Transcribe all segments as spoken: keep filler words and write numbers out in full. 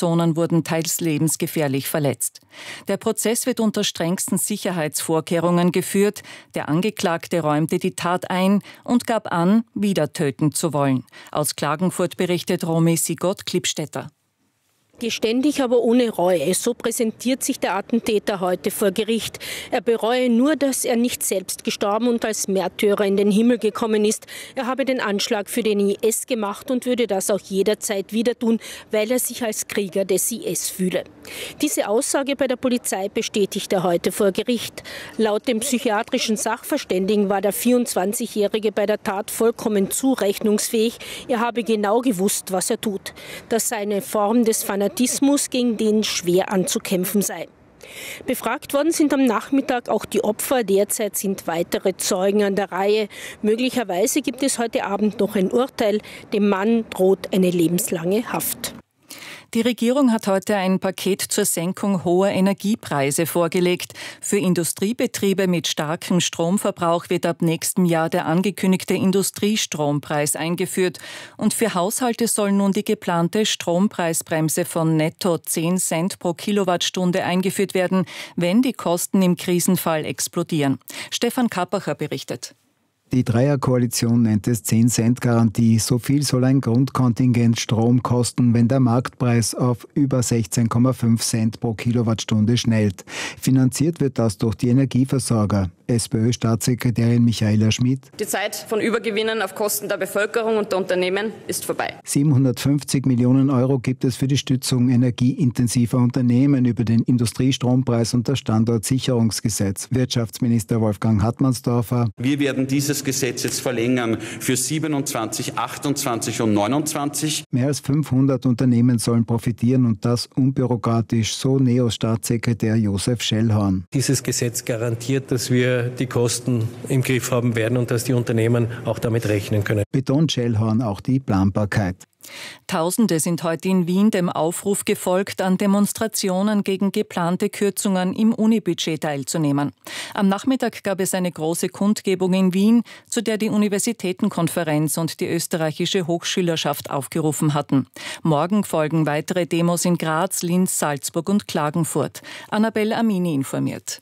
Personen wurden teils lebensgefährlich verletzt. Der Prozess wird unter strengsten Sicherheitsvorkehrungen geführt. Der Angeklagte räumte die Tat ein und gab an, wieder töten zu wollen. Aus Klagenfurt berichtet Romy Sigott-Klippstätter. Geständig, aber ohne Reue. So präsentiert sich der Attentäter heute vor Gericht. Er bereue nur, dass er nicht selbst gestorben und als Märtyrer in den Himmel gekommen ist. Er habe den Anschlag für den I S gemacht und würde das auch jederzeit wieder tun, weil er sich als Krieger des I S fühle. Diese Aussage bei der Polizei bestätigt er heute vor Gericht. Laut dem psychiatrischen Sachverständigen war der vierundzwanzigjährige bei der Tat vollkommen zurechnungsfähig. Er habe genau gewusst, was er tut. Das sei eine Form des Fanatismus, gegen den schwer anzukämpfen sei. Befragt worden sind am Nachmittag auch die Opfer. Derzeit sind weitere Zeugen an der Reihe. Möglicherweise gibt es heute Abend noch ein Urteil. Dem Mann droht eine lebenslange Haft. Die Regierung hat heute ein Paket zur Senkung hoher Energiepreise vorgelegt. Für Industriebetriebe mit starkem Stromverbrauch wird ab nächstem Jahr der angekündigte Industriestrompreis eingeführt. Und für Haushalte soll nun die geplante Strompreisbremse von netto zehn Cent pro Kilowattstunde eingeführt werden, wenn die Kosten im Krisenfall explodieren. Stefan Kappacher berichtet. Die Dreierkoalition nennt es zehn Cent Garantie. So viel soll ein Grundkontingent Strom kosten, wenn der Marktpreis auf über sechzehn Komma fünf Cent pro Kilowattstunde schnellt. Finanziert wird das durch die Energieversorger. SPÖ-Staatssekretärin Michaela Schmid. Die Zeit von Übergewinnen auf Kosten der Bevölkerung und der Unternehmen ist vorbei. siebenhundertfünfzig Millionen Euro gibt es für die Stützung energieintensiver Unternehmen über den Industriestrompreis und das Standortsicherungsgesetz. Wirtschaftsminister Wolfgang Hartmannsdorfer. Wir werden dieses Gesetz jetzt verlängern für siebenundzwanzig, achtundzwanzig und neunundzwanzig. Mehr als fünfhundert Unternehmen sollen profitieren und das unbürokratisch, so Neo-Staatssekretär Josef Schellhorn. Dieses Gesetz garantiert, dass wir die Kosten im Griff haben werden und dass die Unternehmen auch damit rechnen können. Betont Schellhorn auch die Planbarkeit. Tausende sind heute in Wien dem Aufruf gefolgt, an Demonstrationen gegen geplante Kürzungen im Unibudget teilzunehmen. Am Nachmittag gab es eine große Kundgebung in Wien, zu der die Universitätenkonferenz und die österreichische Hochschülerschaft aufgerufen hatten. Morgen folgen weitere Demos in Graz, Linz, Salzburg und Klagenfurt. Annabelle Amini informiert.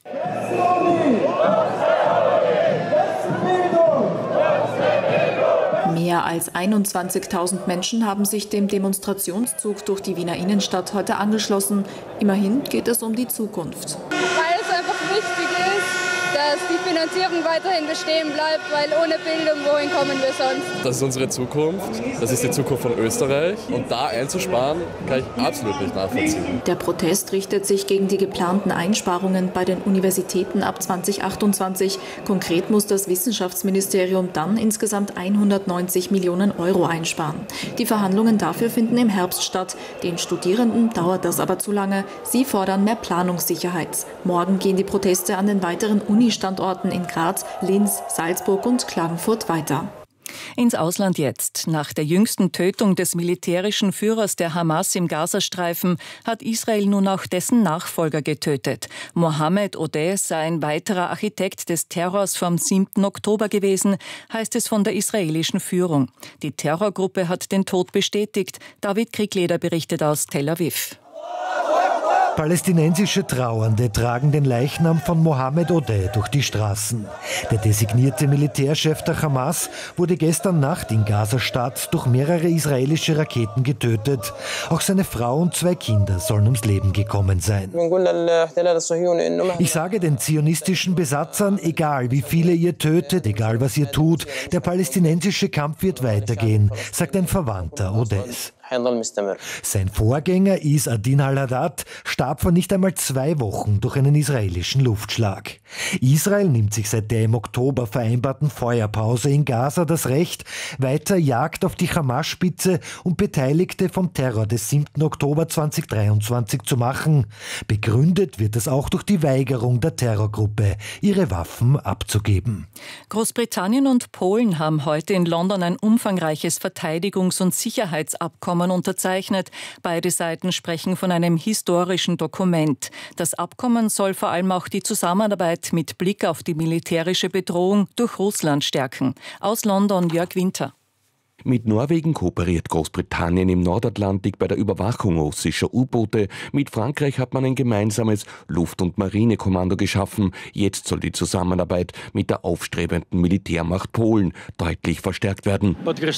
Mehr als einundzwanzigtausend Menschen haben sich dem Demonstrationszug durch die Wiener Innenstadt heute angeschlossen. Immerhin geht es um die Zukunft. Weil es einfach wichtig ist, dass die Finanzierung weiterhin bestehen bleibt, weil ohne Bildung, wohin kommen wir sonst? Das ist unsere Zukunft, das ist die Zukunft von Österreich und da einzusparen, kann ich absolut nicht nachvollziehen. Der Protest richtet sich gegen die geplanten Einsparungen bei den Universitäten ab zweitausendachtundzwanzig. Konkret muss das Wissenschaftsministerium dann insgesamt hundertneunzig Millionen Euro einsparen. Die Verhandlungen dafür finden im Herbst statt. Den Studierenden dauert das aber zu lange. Sie fordern mehr Planungssicherheit. Morgen gehen die Proteste an den weiteren Uni-Standorten in Graz, Linz, Salzburg und Klagenfurt weiter. Ins Ausland jetzt. Nach der jüngsten Tötung des militärischen Führers der Hamas im Gazastreifen hat Israel nun auch dessen Nachfolger getötet. Mohammed Odeh sei ein weiterer Architekt des Terrors vom siebten Oktober gewesen, heißt es von der israelischen Führung. Die Terrorgruppe hat den Tod bestätigt. David Kriegleder berichtet aus Tel Aviv. Palästinensische Trauernde tragen den Leichnam von Mohammed Odeh durch die Straßen. Der designierte Militärchef der Hamas wurde gestern Nacht in Gaza-Stadt durch mehrere israelische Raketen getötet. Auch seine Frau und zwei Kinder sollen ums Leben gekommen sein. Ich sage den zionistischen Besatzern, egal wie viele ihr tötet, egal was ihr tut, der palästinensische Kampf wird weitergehen, sagt ein Verwandter Odehs. Sein Vorgänger Is Adin al-Haddad starb vor nicht einmal zwei Wochen durch einen israelischen Luftschlag. Israel nimmt sich seit der im Oktober vereinbarten Feuerpause in Gaza das Recht, weiter Jagd auf die Hamas-Spitze und Beteiligte vom Terror des siebten Oktober zweitausenddreiundzwanzig zu machen. Begründet wird es auch durch die Weigerung der Terrorgruppe, ihre Waffen abzugeben. Großbritannien und Polen haben heute in London ein umfangreiches Verteidigungs- und Sicherheitsabkommen unterzeichnet. Beide Seiten sprechen von einem historischen Dokument. Das Abkommen soll vor allem auch die Zusammenarbeit mit Blick auf die militärische Bedrohung durch Russland stärken. Aus London Jörg Winter. Mit Norwegen kooperiert Großbritannien im Nordatlantik bei der Überwachung russischer U-Boote. Mit Frankreich hat man ein gemeinsames Luft- und Marinekommando geschaffen. Jetzt soll die Zusammenarbeit mit der aufstrebenden Militärmacht Polen deutlich verstärkt werden.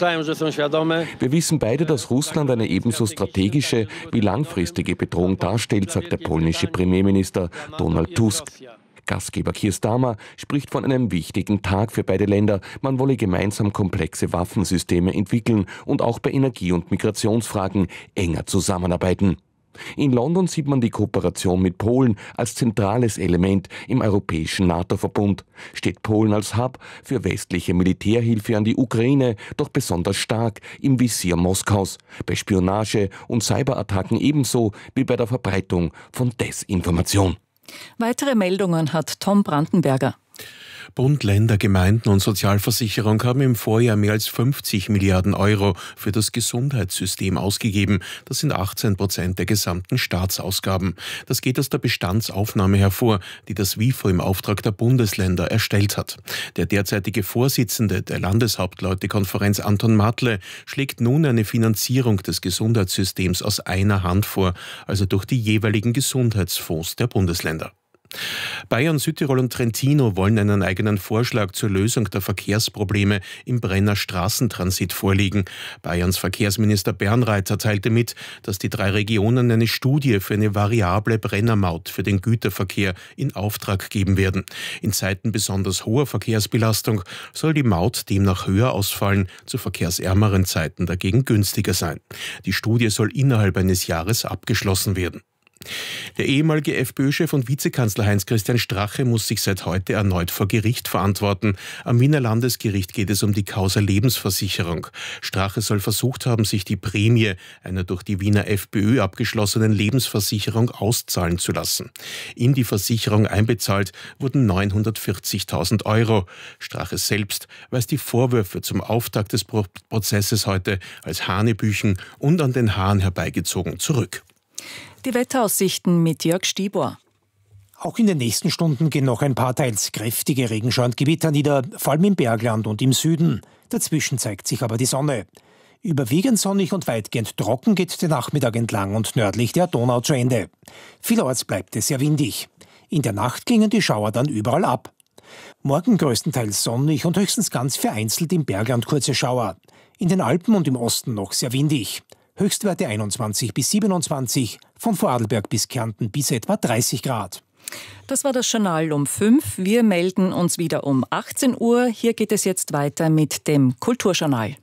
Wir wissen beide, dass Russland eine ebenso strategische wie langfristige Bedrohung darstellt, sagt der polnische Premierminister Donald Tusk. Gastgeber Keir Starmer spricht von einem wichtigen Tag für beide Länder. Man wolle gemeinsam komplexe Waffensysteme entwickeln und auch bei Energie- und Migrationsfragen enger zusammenarbeiten. In London sieht man die Kooperation mit Polen als zentrales Element im europäischen NATO-Verbund. Steht Polen als Hub für westliche Militärhilfe an die Ukraine doch besonders stark im Visier Moskaus, bei Spionage und Cyberattacken ebenso wie bei der Verbreitung von Desinformation. Weitere Meldungen hat Tom Brandenberger. Bund, Länder, Gemeinden und Sozialversicherung haben im Vorjahr mehr als fünfzig Milliarden Euro für das Gesundheitssystem ausgegeben. Das sind achtzehn Prozent der gesamten Staatsausgaben. Das geht aus der Bestandsaufnahme hervor, die das W I F O im Auftrag der Bundesländer erstellt hat. Der derzeitige Vorsitzende der Landeshauptleutekonferenz Anton Matle schlägt nun eine Finanzierung des Gesundheitssystems aus einer Hand vor, also durch die jeweiligen Gesundheitsfonds der Bundesländer. Bayern, Südtirol und Trentino wollen einen eigenen Vorschlag zur Lösung der Verkehrsprobleme im Brenner Straßentransit vorlegen. Bayerns Verkehrsminister Bernreiter teilte mit, dass die drei Regionen eine Studie für eine variable Brennermaut für den Güterverkehr in Auftrag geben werden. In Zeiten besonders hoher Verkehrsbelastung soll die Maut demnach höher ausfallen, zu verkehrsärmeren Zeiten dagegen günstiger sein. Die Studie soll innerhalb eines Jahres abgeschlossen werden. Der ehemalige FPÖ-Chef und Vizekanzler Heinz-Christian Strache muss sich seit heute erneut vor Gericht verantworten. Am Wiener Landesgericht geht es um die Causa Lebensversicherung. Strache soll versucht haben, sich die Prämie einer durch die Wiener FPÖ abgeschlossenen Lebensversicherung auszahlen zu lassen. In die Versicherung einbezahlt wurden neunhundertvierzigtausend Euro. Strache selbst weist die Vorwürfe zum Auftakt des Prozesses heute als Hanebüchen und an den Haaren herbeigezogen zurück. Die Wetteraussichten mit Jörg Stibor. Auch in den nächsten Stunden gehen noch ein paar teils kräftige Regenschauer und Gewitter nieder, vor allem im Bergland und im Süden. Dazwischen zeigt sich aber die Sonne. Überwiegend sonnig und weitgehend trocken geht der Nachmittag entlang und nördlich der Donau zu Ende. Vielerorts bleibt es sehr windig. In der Nacht gingen die Schauer dann überall ab. Morgen größtenteils sonnig und höchstens ganz vereinzelt im Bergland kurze Schauer. In den Alpen und im Osten noch sehr windig. Höchstwerte einundzwanzig bis siebenundzwanzig, von Vorarlberg bis Kärnten bis etwa dreißig Grad. Das war das Journal um fünf. Wir melden uns wieder um achtzehn Uhr. Hier geht es jetzt weiter mit dem Kulturjournal.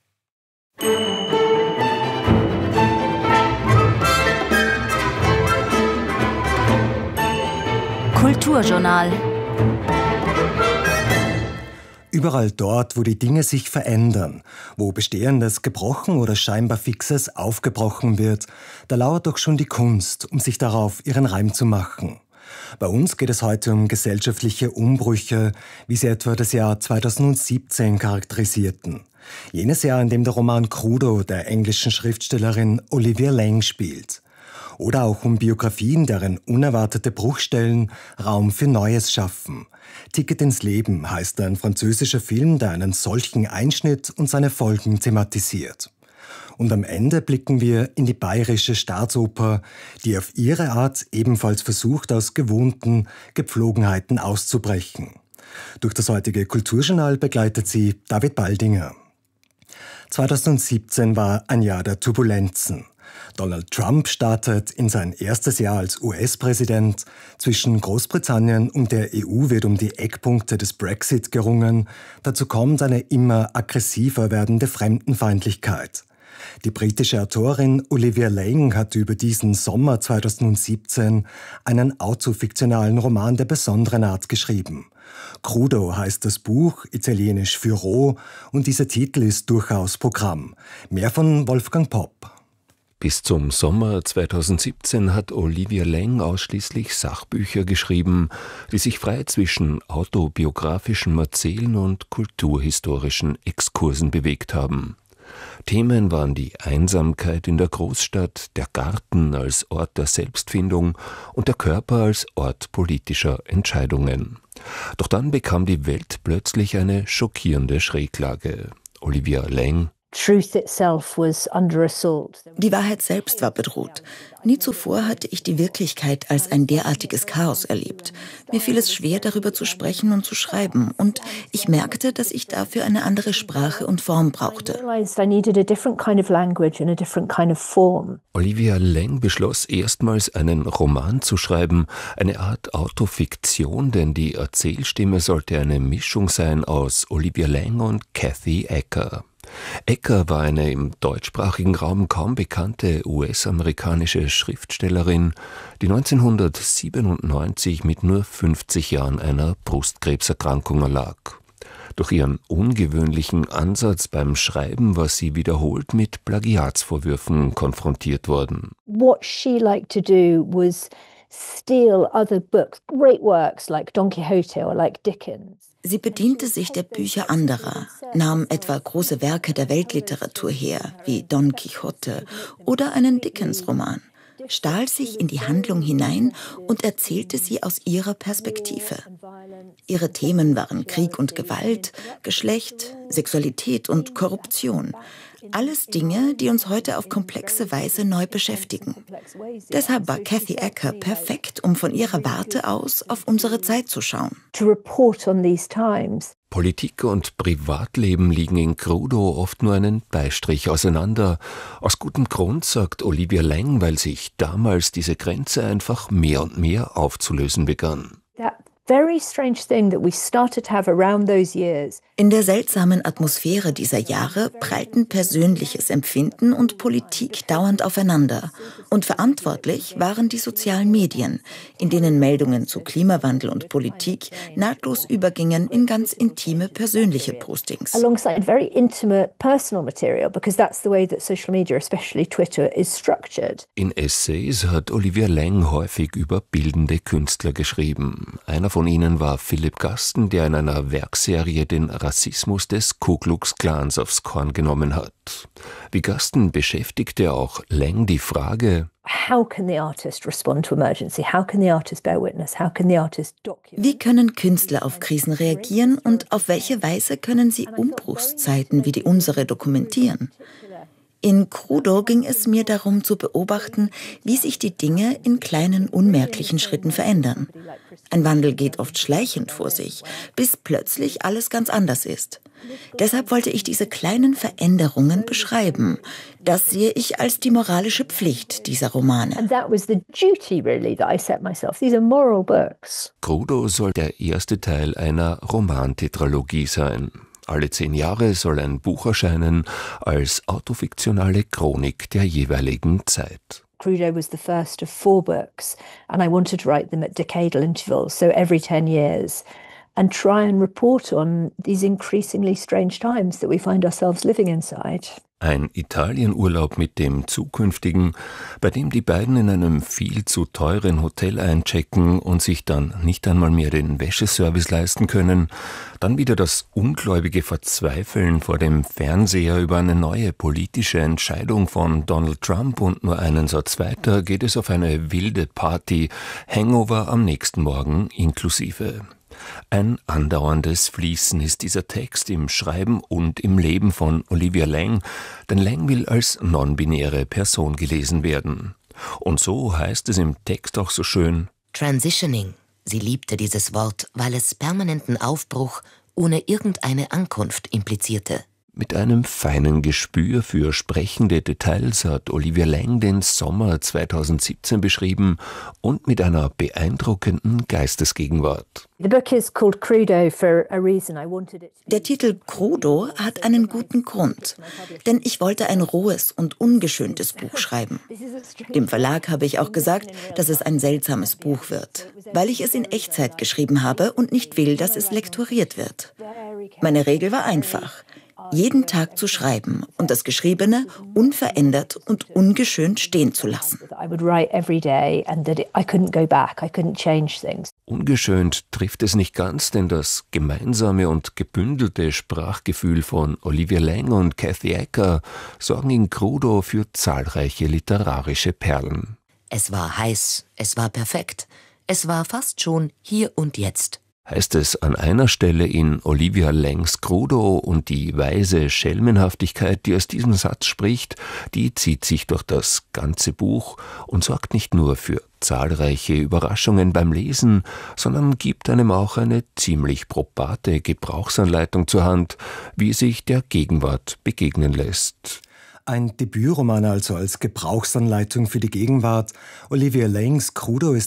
Kulturjournal. Überall dort, wo die Dinge sich verändern, wo Bestehendes gebrochen oder scheinbar Fixes aufgebrochen wird, da lauert doch schon die Kunst, um sich darauf ihren Reim zu machen. Bei uns geht es heute um gesellschaftliche Umbrüche, wie sie etwa das Jahr zweitausendsiebzehn charakterisierten. Jenes Jahr, in dem der Roman Crudo der englischen Schriftstellerin Olivia Laing spielt. Oder auch um Biografien, deren unerwartete Bruchstellen Raum für Neues schaffen. Ticket ins Leben heißt ein französischer Film, der einen solchen Einschnitt und seine Folgen thematisiert. Und am Ende blicken wir in die Bayerische Staatsoper, die auf ihre Art ebenfalls versucht, aus gewohnten Gepflogenheiten auszubrechen. Durch das heutige Kulturjournal begleitet sie David Baldinger. zweitausendsiebzehn war ein Jahr der Turbulenzen. Donald Trump startet in sein erstes Jahr als U S-Präsident. Zwischen Großbritannien und der E U wird um die Eckpunkte des Brexit gerungen. Dazu kommt eine immer aggressiver werdende Fremdenfeindlichkeit. Die britische Autorin Olivia Laing hat über diesen Sommer zweitausendsiebzehn einen autofiktionalen Roman der besonderen Art geschrieben. Crudo heißt das Buch, italienisch für roh, und dieser Titel ist durchaus Programm. Mehr von Wolfgang Popp. Bis zum Sommer zweitausendsiebzehn hat Olivia Laing ausschließlich Sachbücher geschrieben, die sich frei zwischen autobiografischen Erzählen und kulturhistorischen Exkursen bewegt haben. Themen waren die Einsamkeit in der Großstadt, der Garten als Ort der Selbstfindung und der Körper als Ort politischer Entscheidungen. Doch dann bekam die Welt plötzlich eine schockierende Schräglage. Olivia Laing: Die Wahrheit selbst war bedroht. Nie zuvor hatte ich die Wirklichkeit als ein derartiges Chaos erlebt. Mir fiel es schwer, darüber zu sprechen und zu schreiben. Und ich merkte, dass ich dafür eine andere Sprache und Form brauchte. Olivia Laing beschloss erstmals, einen Roman zu schreiben, eine Art Autofiktion, denn die Erzählstimme sollte eine Mischung sein aus Olivia Laing und Kathy Ecker. Ecker war eine im deutschsprachigen Raum kaum bekannte U S-amerikanische Schriftstellerin, die neunzehnhundertsiebenundneunzig mit nur fünfzig Jahren einer Brustkrebserkrankung erlag. Durch ihren ungewöhnlichen Ansatz beim Schreiben war sie wiederholt mit Plagiatsvorwürfen konfrontiert worden. What she liked to do was steal other books, great works like Don Quixote or like Dickens. Sie bediente sich der Bücher anderer, nahm etwa große Werke der Weltliteratur her, wie Don Quixote oder einen Dickens-Roman, stahl sich in die Handlung hinein und erzählte sie aus ihrer Perspektive. Ihre Themen waren Krieg und Gewalt, Geschlecht, Sexualität und Korruption. Alles Dinge, die uns heute auf komplexe Weise neu beschäftigen. Deshalb war Kathy Ecker perfekt, um von ihrer Warte aus auf unsere Zeit zu schauen. Politik und Privatleben liegen in Crudo oft nur einen Beistrich auseinander. Aus gutem Grund, sagt Olivia Laing, weil sich damals diese Grenze einfach mehr und mehr aufzulösen begann. In der seltsamen Atmosphäre dieser Jahre prallten persönliches Empfinden und Politik dauernd aufeinander. Und verantwortlich waren die sozialen Medien, in denen Meldungen zu Klimawandel und Politik nahtlos übergingen in ganz intime persönliche Postings. Alongside very intimate personal material, because that's the way that social media, especially Twitter, is structured. In Essays hat Olivia Laing häufig über bildende Künstler geschrieben. Einer von ihnen war Philip Gaston, der in einer Werkserie den Rassismus des Ku Klux Klans aufs Korn genommen hat. Wie Gaston beschäftigte auch Laing die Frage: How can the artist respond to emergency? How can the artist bear witness? How can the artist document? Wie können Künstler auf Krisen reagieren und auf welche Weise können sie Umbruchszeiten wie die unsere dokumentieren? In Crudo ging es mir darum zu beobachten, wie sich die Dinge in kleinen, unmerklichen Schritten verändern. Ein Wandel geht oft schleichend vor sich, bis plötzlich alles ganz anders ist. Deshalb wollte ich diese kleinen Veränderungen beschreiben. Das sehe ich als die moralische Pflicht dieser Romane. Crudo soll der erste Teil einer Romantetralogie sein. Alle zehn Jahre soll ein Buch erscheinen als autofiktionale Chronik der jeweiligen Zeit. Crudo was the first of four books, and I wanted to write them at decadal intervals, so every ten years, and try and report on these increasingly strange times that we find ourselves living inside. Ein Italienurlaub mit dem zukünftigen, bei dem die beiden in einem viel zu teuren Hotel einchecken und sich dann nicht einmal mehr den Wäscheservice leisten können, dann wieder das ungläubige Verzweifeln vor dem Fernseher über eine neue politische Entscheidung von Donald Trump und nur einen Satz weiter geht es auf eine wilde Party, Hangover am nächsten Morgen inklusive. Ein andauerndes Fließen ist dieser Text im Schreiben und im Leben von Olivia Laing, denn Laing will als non-binäre Person gelesen werden. Und so heißt es im Text auch so schön: Transitioning. Sie liebte dieses Wort, weil es permanenten Aufbruch ohne irgendeine Ankunft implizierte. Mit einem feinen Gespür für sprechende Details hat Olivia Laing den Sommer zweitausendsiebzehn beschrieben und mit einer beeindruckenden Geistesgegenwart. Der Titel Crudo hat einen guten Grund, denn ich wollte ein rohes und ungeschöntes Buch schreiben. Dem Verlag habe ich auch gesagt, dass es ein seltsames Buch wird, weil ich es in Echtzeit geschrieben habe und nicht will, dass es lektoriert wird. Meine Regel war einfach: jeden Tag zu schreiben und das Geschriebene unverändert und ungeschönt stehen zu lassen. Ungeschönt trifft es nicht ganz, denn das gemeinsame und gebündelte Sprachgefühl von Olivia Laing und Kathy Ecker sorgen in Crudo für zahlreiche literarische Perlen. Es war heiß, es war perfekt, es war fast schon hier und jetzt. heißt es an einer Stelle in Olivia Langs Crudo, und die weise Schelmenhaftigkeit, die aus diesem Satz spricht, die zieht sich durch das ganze Buch und sorgt nicht nur für zahlreiche Überraschungen beim Lesen, sondern gibt einem auch eine ziemlich probate Gebrauchsanleitung zur Hand, wie sich der Gegenwart begegnen lässt. Ein Debütroman also als Gebrauchsanleitung für die Gegenwart. Olivia Langs Crudo ist